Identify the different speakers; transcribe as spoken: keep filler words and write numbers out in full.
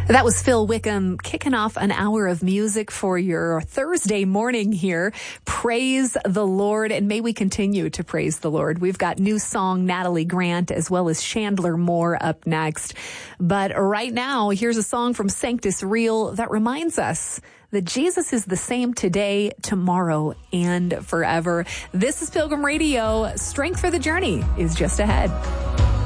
Speaker 1: That was Phil Wickham kicking off an hour of music for your Thursday morning here. Praise the Lord, and may we continue to praise the Lord. We've got new song Natalie Grant as well as Chandler Moore up next. But right now, here's a song from Sanctus Real that reminds us that Jesus is the same today, tomorrow, and forever. This is Pilgrim Radio. Strength for the journey is just ahead.